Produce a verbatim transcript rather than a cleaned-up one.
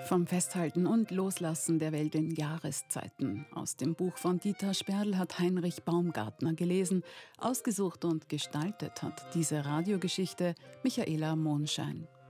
Vom Festhalten und Loslassen der Welt in Jahreszeiten. Aus dem Buch von Dieter Sperl hat Heinrich Baumgartner gelesen. Ausgesucht und gestaltet hat diese Radiogeschichte Michaela Monschein.